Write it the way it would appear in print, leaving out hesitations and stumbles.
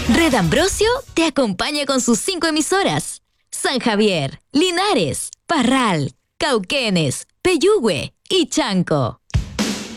Red Ambrosio te acompaña con sus 5 emisoras. San Javier, Linares, Parral, Cauquenes, Peyúgue y Chanco.